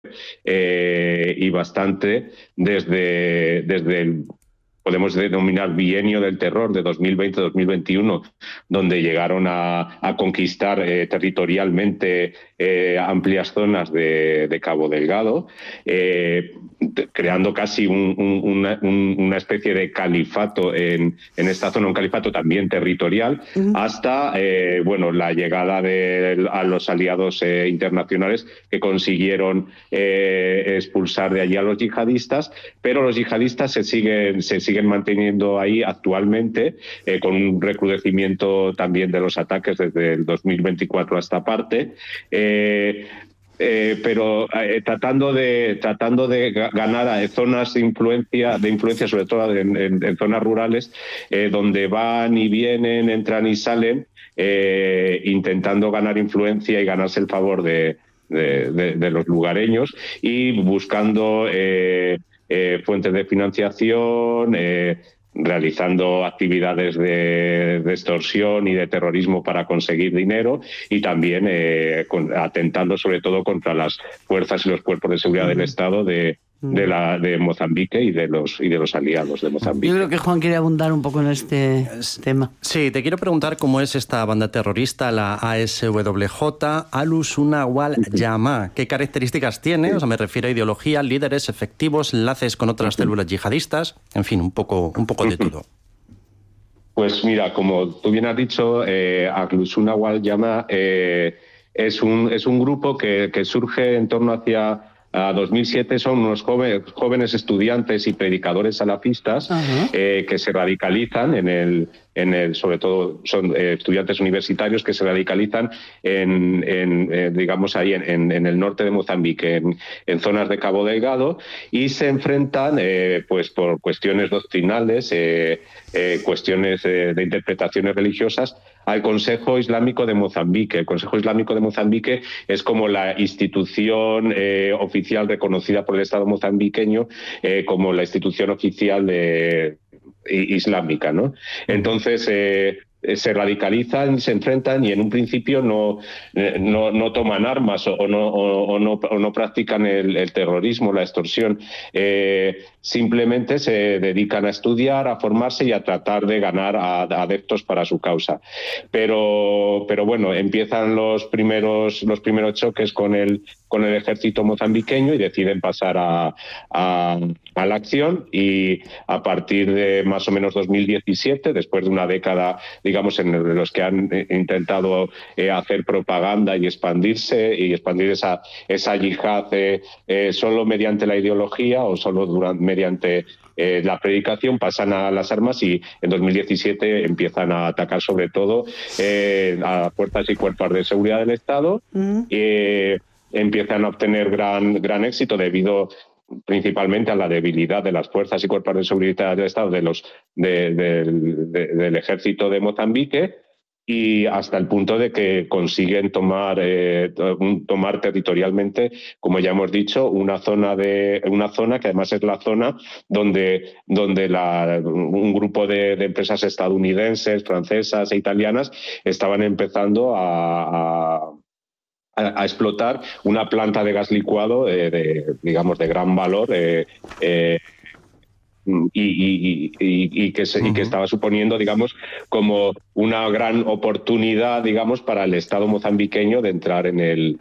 y bastante desde el, podemos denominar, bienio del terror de 2020-2021, donde llegaron a conquistar territorialmente amplias zonas de Cabo Delgado, creando casi una especie de califato en esta zona, un califato también territorial, hasta bueno, la llegada a los aliados internacionales, que consiguieron expulsar de allí a los yihadistas, pero los yihadistas se siguen manteniendo ahí actualmente, con un recrudecimiento también de los ataques desde el 2024 a esta parte. Pero tratando de ganar a zonas de influencia, sobre todo en zonas rurales, donde van y vienen, entran y salen, intentando ganar influencia y ganarse el favor de los lugareños, y buscando fuentes de financiación, realizando actividades de extorsión y de terrorismo para conseguir dinero, y también atentando sobre todo contra las fuerzas y los cuerpos de seguridad del Estado de Mozambique y de los aliados de Mozambique. Yo creo que Juan quiere abundar un poco en este tema. Sí, te quiero preguntar cómo es esta banda terrorista, la ASWJ, Ahlu-Sunna wal Jamaa. ¿Qué características tiene? O sea, me refiero a ideología, líderes efectivos, enlaces con otras células yihadistas, en fin, un poco de todo. Pues mira, como tú bien has dicho, Ahlu-Sunna wal Jamaa es un grupo que surge en torno hacia 2007. Son unos jóvenes estudiantes y predicadores salafistas que se radicalizan sobre todo son estudiantes universitarios que se radicalizan digamos ahí en el norte de Mozambique, en zonas de Cabo Delgado, y se enfrentan pues por cuestiones doctrinales, cuestiones de interpretaciones religiosas, al Consejo Islámico de Mozambique. El Consejo Islámico de Mozambique es como la institución oficial reconocida por el Estado mozambiqueño, como la institución oficial islámica, ¿no? Entonces se radicalizan, se enfrentan, y en un principio no toman armas o no practican el terrorismo, la extorsión. Simplemente se dedican a estudiar, a formarse y a tratar de ganar a adeptos para su causa. Pero bueno, empiezan los primeros choques con el ejército mozambiqueño y deciden pasar a la acción, y a partir de más o menos 2017, después de una década, digamos, en los que han intentado hacer propaganda y expandir esa yihad solo mediante la ideología o solo mediante la predicación, pasan a las armas, y en 2017 empiezan a atacar sobre todo a fuerzas y cuerpos de seguridad del Estado. Empiezan a obtener gran éxito debido principalmente a la debilidad de las fuerzas y cuerpos de seguridad del Estado del ejército de Mozambique, y hasta el punto de que consiguen tomar territorialmente, como ya hemos dicho, una zona que además es la zona donde un grupo de empresas estadounidenses, francesas e italianas estaban empezando a explotar una planta de gas licuado digamos de gran valor, y que estaba suponiendo, digamos, como una gran oportunidad, digamos, para el Estado mozambiqueño de entrar en el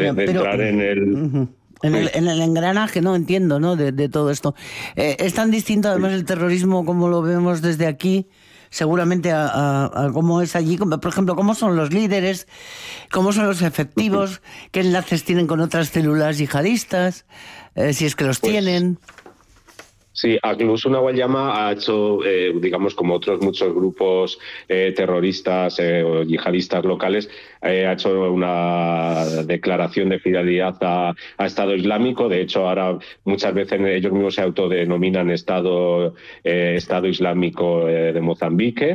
engranaje, no entiendo, ¿no? De todo esto. Es tan distinto, además, el terrorismo como lo vemos desde aquí, seguramente a cómo es allí. Por ejemplo, cómo son los líderes, cómo son los efectivos, qué enlaces tienen con otras células yihadistas, si es que los tienen. Sí, Ahlu-Sunna wal Jamaa ha hecho, digamos, como otros muchos grupos terroristas o yihadistas locales, ha hecho una declaración de fidelidad a Estado Islámico. De hecho, ahora muchas veces ellos mismos se autodenominan Estado Islámico de Mozambique.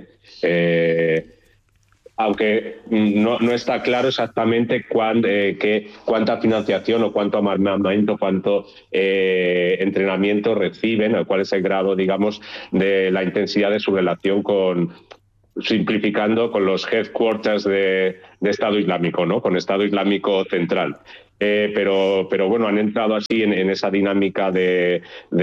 Aunque no está claro exactamente cuánta financiación o cuánto armamento, cuánto entrenamiento reciben, o cuál es el grado, digamos, de la intensidad de su relación simplificando, con los headquarters de Estado Islámico, ¿no? Con Estado Islámico central. pero bueno, han entrado así en esa dinámica de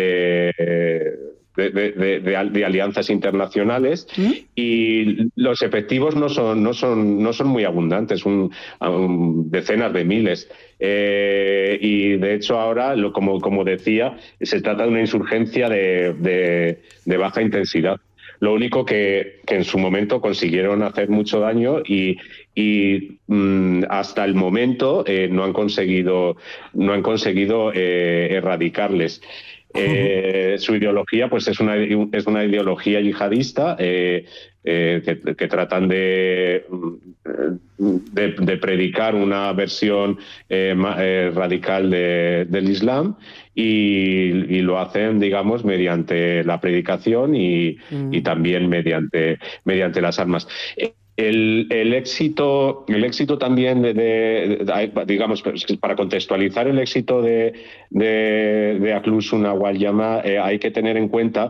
alianzas internacionales y los efectivos no son muy abundantes, decenas de miles. Y de hecho ahora, como decía, se trata de una insurgencia de baja intensidad. Lo único que en su momento consiguieron hacer mucho daño y hasta el momento no han conseguido erradicarles. Su ideología pues es una ideología yihadista que tratan de predicar una versión radical del Islam y lo hacen, digamos, mediante la predicación y también mediante las armas. El éxito también digamos, para contextualizar el éxito de Akhlusuna wal Jamaa, hay que tener en cuenta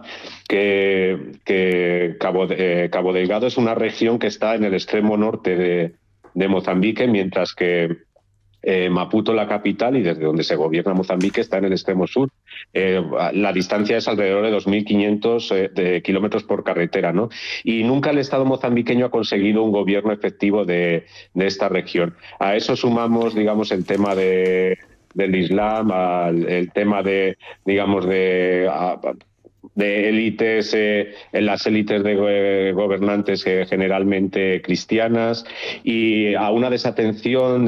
que Cabo Delgado es una región que está en el extremo norte de Mozambique, mientras que Maputo, la capital, y desde donde se gobierna Mozambique, está en el extremo sur. La distancia es alrededor de 2.500 kilómetros por carretera, ¿no? Y nunca el Estado mozambiqueño ha conseguido un gobierno efectivo de esta región. A eso sumamos, digamos, el tema del Islam, el tema de élites, en las élites de gobernantes generalmente cristianas, y a una desatención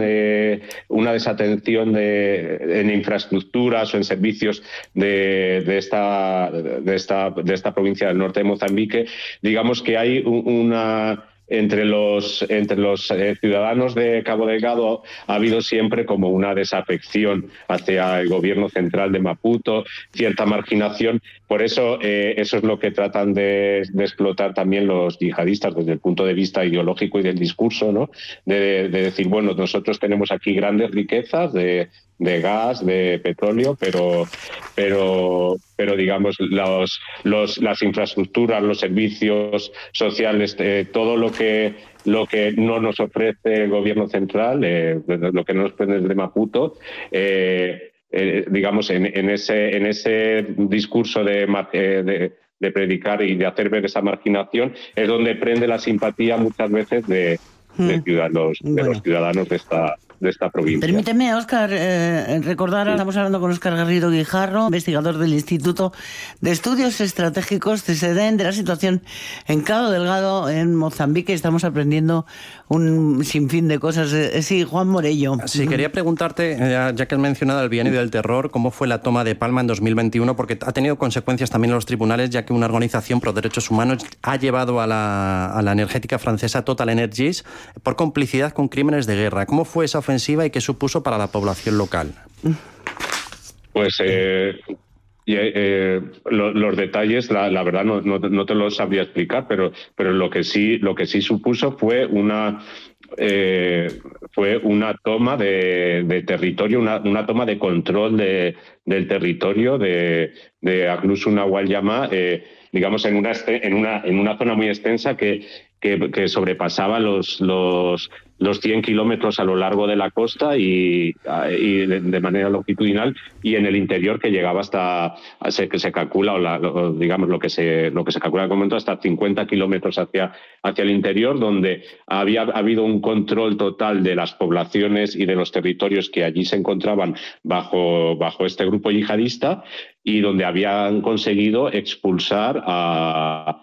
en infraestructuras o en servicios de esta provincia del norte de Mozambique. Digamos que hay entre los ciudadanos de Cabo Delgado ha habido siempre como una desafección hacia el gobierno central de Maputo, cierta marginación. Por eso eso es lo que tratan de explotar también los yihadistas desde el punto de vista ideológico y del discurso, ¿no? De decir, bueno, nosotros tenemos aquí grandes riquezas de gas, de petróleo, pero digamos las infraestructuras, los servicios sociales, todo lo que no nos ofrece el gobierno central, lo que no nos ofrece desde Maputo, digamos en ese discurso de predicar y de hacer ver esa marginación, es donde prende la simpatía muchas veces de los ciudadanos de esta provincia. Permíteme, Óscar, recordar, estamos hablando con Óscar Garrido Guijarro, investigador del Instituto de Estudios Estratégicos CSEDEN, de la situación en Cabo Delgado, en Mozambique. Estamos aprendiendo un sinfín de cosas. Sí, Juan Morello. Sí, quería preguntarte, ya que has mencionado el bienio del terror, ¿cómo fue la toma de Palma en 2021? Porque ha tenido consecuencias también en los tribunales, ya que una organización pro derechos humanos ha llevado a la energética francesa Total Energies por complicidad con crímenes de guerra. ¿Cómo fue esa ofensiva y qué supuso para la población local? Pues los detalles, la verdad, no te los sabría explicar, pero lo que sí supuso fue una toma de territorio, una toma de control del territorio de Akhlusuna wal Jamaa, digamos en una zona muy extensa que sobrepasaba los 100 kilómetros a lo largo de la costa y de manera longitudinal, y en el interior que llegaba que se calcula, digamos lo que se calcula en el momento, hasta 50 kilómetros hacia el interior, donde había habido un control total de las poblaciones y de los territorios que allí se encontraban bajo este grupo yihadista, y donde habían conseguido expulsar a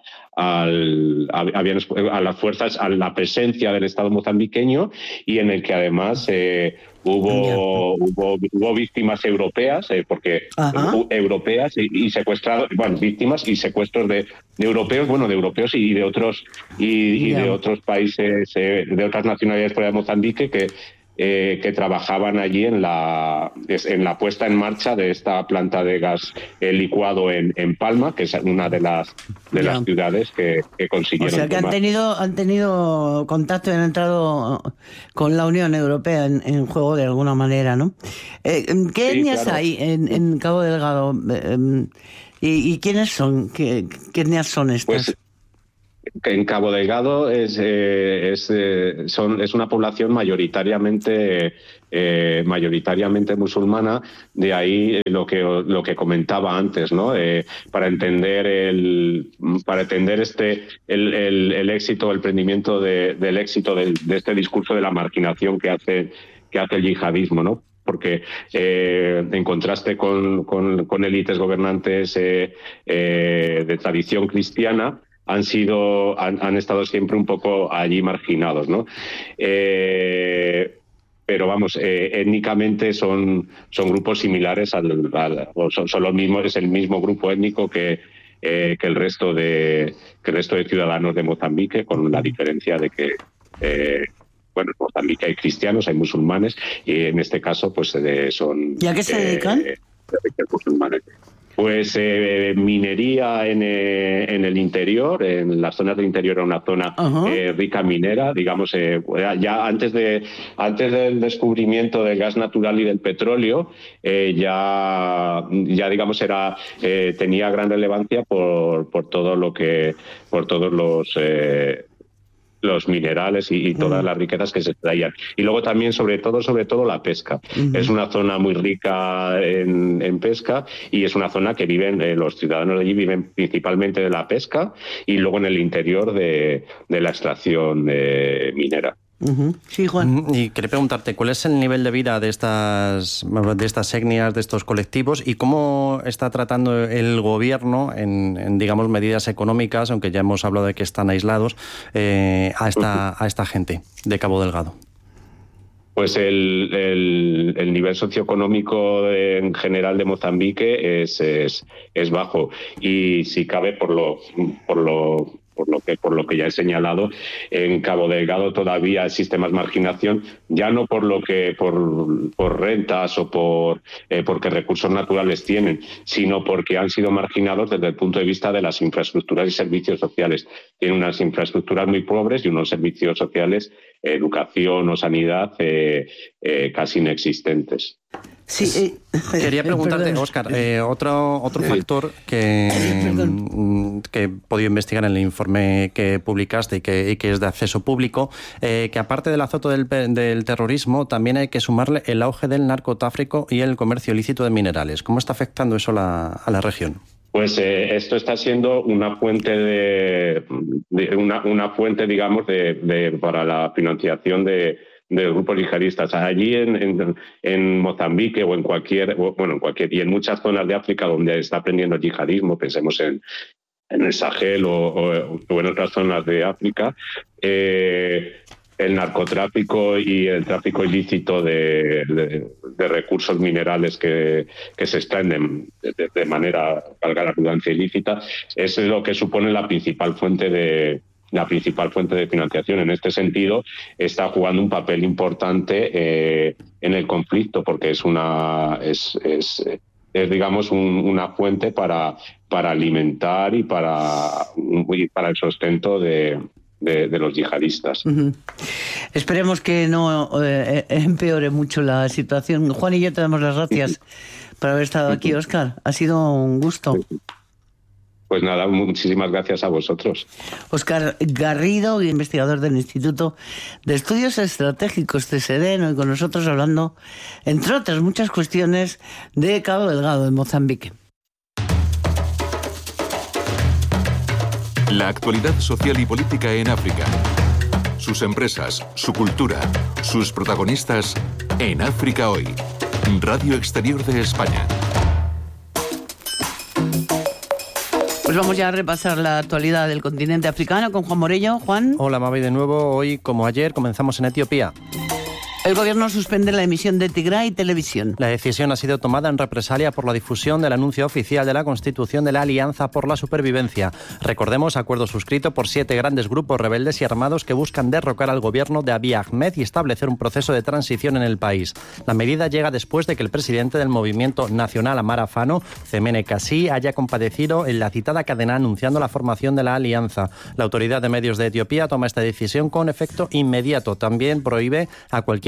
las fuerzas, a la presencia del Estado mozambiqueño, y en el que además hubo víctimas europeas, porque europeas y secuestrados, bueno, víctimas y secuestros de europeos, bueno, de europeos y de otros de otros países, de otras nacionalidades fuera de Mozambique que trabajaban allí en la puesta en marcha de esta planta de gas licuado en Palma, que es una de las ciudades que consiguieron. O sea, que han tenido contacto y han entrado con la Unión Europea en juego de alguna manera, ¿no? ¿Qué etnias hay en Cabo Delgado? ¿Y quiénes son? ¿Qué etnias son estas? Pues, en Cabo Delgado es una población mayoritariamente musulmana, de ahí lo que comentaba antes, ¿no? Para entender el éxito, el prendimiento del éxito de este discurso de la marginación que hace el yihadismo, ¿no? Porque en contraste con élites gobernantes de tradición cristiana, han estado siempre un poco allí marginados, ¿no? Pero vamos, étnicamente son grupos similares son los mismos, es el mismo grupo étnico que el resto de ciudadanos de Mozambique, con la diferencia de que en Mozambique hay cristianos, hay musulmanes, y en este caso pues son... ¿Y a qué se dedican? Musulmanes. Pues minería en el interior, en las zonas del interior, era una zona rica minera, digamos, ya antes del descubrimiento del gas natural y del petróleo, ya digamos tenía gran relevancia por todos los minerales y todas las riquezas que se extraían. Y luego también, sobre todo la pesca. Es una zona muy rica en pesca, y es una zona que los ciudadanos de allí viven principalmente de la pesca y luego en el interior de la extracción minera. Sí, Juan. Y quería preguntarte, ¿cuál es el nivel de vida de estas etnias, de estos colectivos, y cómo está tratando el gobierno en digamos, medidas económicas, aunque ya hemos hablado de que están aislados, a esta gente de Cabo Delgado? Pues el nivel socioeconómico en general de Mozambique es bajo, y si cabe por lo que ya he señalado, en Cabo Delgado todavía existe más marginación, ya no por rentas o porque recursos naturales tienen, sino porque han sido marginados desde el punto de vista de las infraestructuras y servicios sociales. Tienen unas infraestructuras muy pobres y unos servicios sociales, educación o sanidad, casi inexistentes. Sí, quería preguntarte, Óscar, otro factor que he podido investigar en el informe que publicaste y que es de acceso público, que aparte del azote del terrorismo, también hay que sumarle el auge del narcotráfico y el comercio ilícito de minerales. ¿Cómo está afectando eso a la región? Pues esto está siendo una fuente digamos, para la financiación de grupos yihadistas. Allí en Mozambique o en cualquier, y en muchas zonas de África donde está aprendiendo el yihadismo, pensemos en el Sahel o en otras zonas de África, el narcotráfico y el tráfico ilícito de recursos minerales que se extraen de manera, valga la redundancia, ilícita, es lo que supone la principal fuente de financiación. En este sentido, está jugando un papel importante en el conflicto, porque es digamos una fuente para alimentar y para el sustento de los yihadistas. Esperemos que no empeore mucho la situación. Juan y yo te damos las gracias por haber estado aquí, Óscar. Ha sido un gusto. Pues nada, muchísimas gracias a vosotros. Óscar Garrido, investigador del Instituto de Estudios Estratégicos de CEDEN, hoy con nosotros hablando, entre otras muchas cuestiones, de Cabo Delgado, en Mozambique. La actualidad social y política en África. Sus empresas, su cultura, sus protagonistas en África Hoy. Radio Exterior de España. Pues vamos ya a repasar la actualidad del continente africano con Juan Morello. Juan. Hola, Mavi, de nuevo. Hoy, como ayer, comenzamos en Etiopía. El gobierno suspende la emisión de Tigray Televisión. La decisión ha sido tomada en represalia por la difusión del anuncio oficial de la constitución de la Alianza por la Supervivencia. Recordemos, acuerdo suscrito por 7 grandes grupos rebeldes y armados que buscan derrocar al gobierno de Abiy Ahmed y establecer un proceso de transición en el país. La medida llega después de que el presidente del Movimiento Nacional Amara Fano, Zemene Kassi, haya comparecido en la citada cadena anunciando la formación de la Alianza. La Autoridad de Medios de Etiopía toma esta decisión con efecto inmediato. También prohíbe a cualquier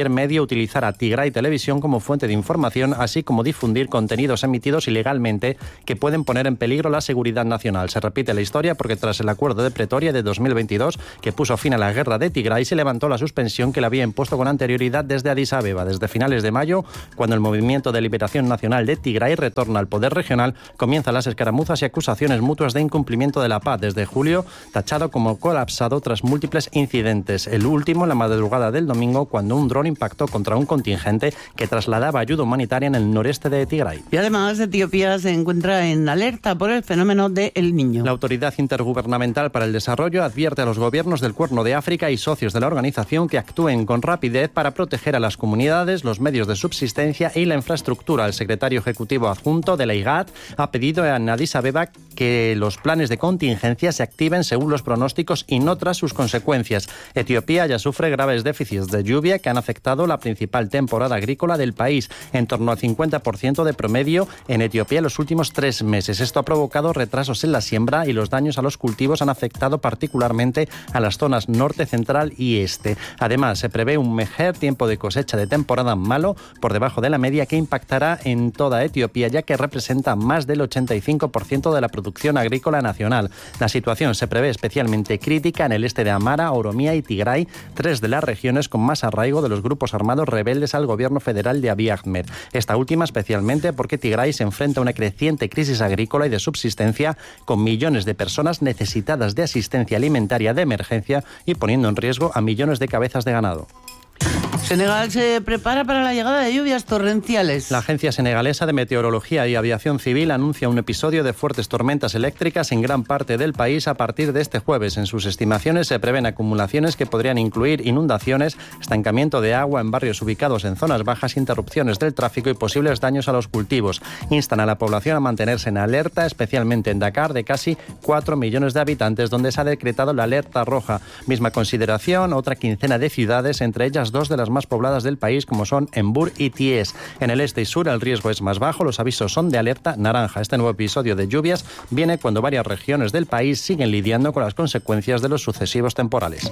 cualquier medio utilizar a Tigray Televisión como fuente de información, así como difundir contenidos emitidos ilegalmente que pueden poner en peligro la seguridad nacional. Se repite la historia porque tras el acuerdo de Pretoria de 2022, que puso fin a la guerra de Tigray, se levantó la suspensión que le había impuesto con anterioridad desde Addis Abeba. Desde finales de mayo, cuando el Movimiento de Liberación Nacional de Tigray retorna al poder regional, comienzan las escaramuzas y acusaciones mutuas de incumplimiento de la paz. Desde julio, tachado como colapsado tras múltiples incidentes. El último en la madrugada del domingo, cuando un dron impactó contra un contingente que trasladaba ayuda humanitaria en el noreste de Tigray. Y además, Etiopía se encuentra en alerta por el fenómeno del Niño. La Autoridad Intergubernamental para el Desarrollo advierte a los gobiernos del Cuerno de África y socios de la organización que actúen con rapidez para proteger a las comunidades, los medios de subsistencia y la infraestructura. El secretario ejecutivo adjunto de la IGAD ha pedido en Addis Abeba que los planes de contingencia se activen según los pronósticos y no tras sus consecuencias. Etiopía ya sufre graves déficits de lluvia que han afectado la principal temporada agrícola del país, en torno al 50% de promedio en Etiopía en los últimos 3 meses. Esto ha provocado retrasos en la siembra y los daños a los cultivos han afectado particularmente a las zonas norte, central y este. Además, se prevé un mejor tiempo de cosecha de temporada malo, por debajo de la media, que impactará en toda Etiopía, ya que representa más del 85% de la producción agrícola nacional. La situación se prevé especialmente crítica en el este de Amara, Oromía y Tigray, 3 de las regiones con más arraigo de los grupos armados rebeldes al gobierno federal de Abiy Ahmed. Esta última especialmente porque Tigray se enfrenta a una creciente crisis agrícola y de subsistencia, con millones de personas necesitadas de asistencia alimentaria de emergencia y poniendo en riesgo a millones de cabezas de ganado. Senegal se prepara para la llegada de lluvias torrenciales. La Agencia Senegalesa de Meteorología y Aviación Civil anuncia un episodio de fuertes tormentas eléctricas en gran parte del país a partir de este jueves. En sus estimaciones se prevén acumulaciones que podrían incluir inundaciones, estancamiento de agua en barrios ubicados en zonas bajas, interrupciones del tráfico y posibles daños a los cultivos. Instan a la población a mantenerse en alerta, especialmente en Dakar, de casi 4 millones de habitantes, donde se ha decretado la alerta roja. Misma consideración, otra quincena de ciudades, entre ellas 2 de las más pobladas del país, como son Embur y Thiès. En el este y sur el riesgo es más bajo, los avisos son de alerta naranja. Este nuevo episodio de lluvias viene cuando varias regiones del país siguen lidiando con las consecuencias de los sucesivos temporales.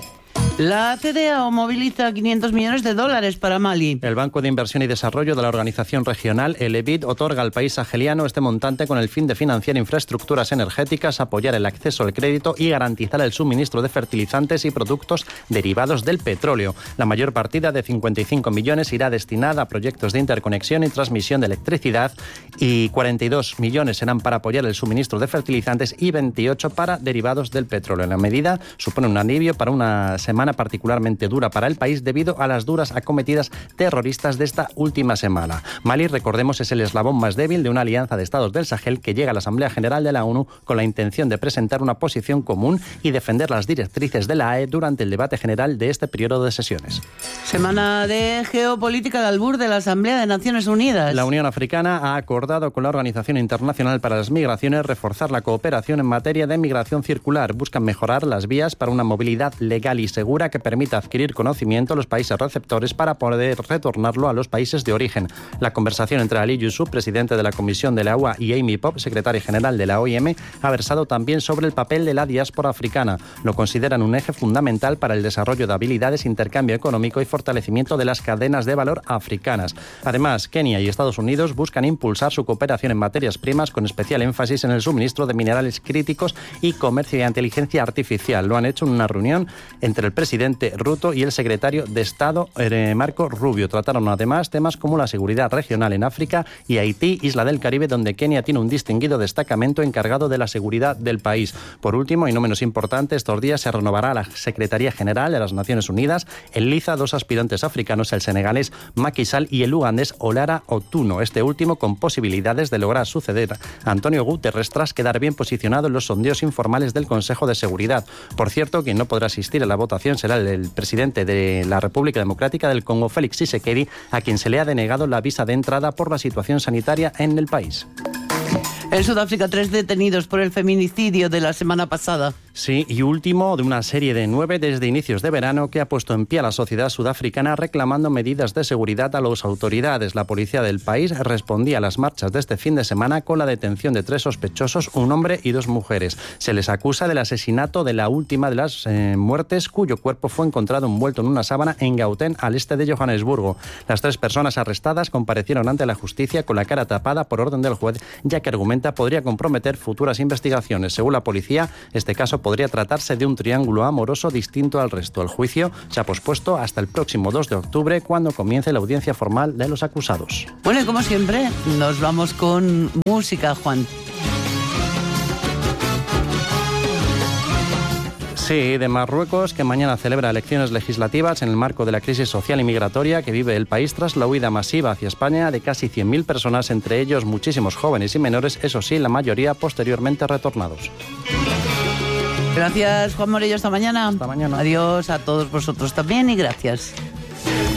La CDAO moviliza $500 millones para Mali. El Banco de Inversión y Desarrollo de la organización regional, el EBID, otorga al país saheliano este montante con el fin de financiar infraestructuras energéticas, apoyar el acceso al crédito y garantizar el suministro de fertilizantes y productos derivados del petróleo. La mayor partida de 55 millones irá destinada a proyectos de interconexión y transmisión de electricidad y 42 millones serán para apoyar el suministro de fertilizantes y 28 para derivados del petróleo. La medida supone un alivio para una semana particularmente dura para el país debido a las duras acometidas terroristas de esta última semana. Mali, recordemos, es el eslabón más débil de una alianza de estados del Sahel que llega a la Asamblea General de la ONU con la intención de presentar una posición común y defender las directrices de la AE durante el debate general de este periodo de sesiones. Semana de geopolítica de albur de la Asamblea de Naciones Unidas. La Unión Africana ha acordado con la Organización Internacional para las Migraciones reforzar la cooperación en materia de migración circular. Buscan mejorar las vías para una movilidad legal y segura que permita adquirir conocimiento a los países receptores para poder retornarlo a los países de origen. La conversación entre Ali Yusuf, presidente de la Comisión de la UA, y Amy Pope, secretaria general de la OIM, ha versado también sobre el papel de la diáspora africana. Lo consideran un eje fundamental para el desarrollo de habilidades, intercambio económico y fortalecimiento de las cadenas de valor africanas. Además, Kenia y Estados Unidos buscan impulsar su cooperación en materias primas con especial énfasis en el suministro de minerales críticos y comercio de inteligencia artificial. Lo han hecho en una reunión entre el presidente Ruto y el secretario de Estado Marco Rubio. Trataron además temas como la seguridad regional en África y Haití, isla del Caribe, donde Kenia tiene un distinguido destacamento encargado de la seguridad del país. Por último, y no menos importante, estos días se renovará la Secretaría General de las Naciones Unidas. Enliza 2 aspirantes africanos, el senegalés Macky Sall y el ugandés Olara Otuno, este último con posibilidades de lograr suceder a Antonio Guterres tras quedar bien posicionado en los sondeos informales del Consejo de Seguridad. Por cierto, quien no podrá asistir a la votación será el presidente de la República Democrática del Congo, Félix Tshisekedi, a quien se le ha denegado la visa de entrada por la situación sanitaria en el país. En Sudáfrica, 3 detenidos por el feminicidio de la semana pasada. Sí, y último de una serie de 9 desde inicios de verano que ha puesto en pie a la sociedad sudafricana reclamando medidas de seguridad a las autoridades. La policía del país respondía a las marchas de este fin de semana con la detención de 3 sospechosos, un hombre y 2 mujeres. Se les acusa del asesinato de la última de las muertes, cuyo cuerpo fue encontrado envuelto en una sábana en Gauteng, al este de Johannesburgo. Las 3 personas arrestadas comparecieron ante la justicia con la cara tapada por orden del juez, ya que argumenta podría comprometer futuras investigaciones. Según la policía, este caso podría tratarse de un triángulo amoroso distinto al resto. El juicio se ha pospuesto hasta el próximo 2 de octubre, cuando comience la audiencia formal de los acusados. Bueno, y como siempre, nos vamos con música, Juan. Sí, de Marruecos, que mañana celebra elecciones legislativas en el marco de la crisis social y migratoria que vive el país tras la huida masiva hacia España de casi 100.000 personas, entre ellos muchísimos jóvenes y menores, eso sí, la mayoría posteriormente retornados. Gracias, Juan Morello, hasta mañana. Hasta mañana. Adiós a todos vosotros también y gracias.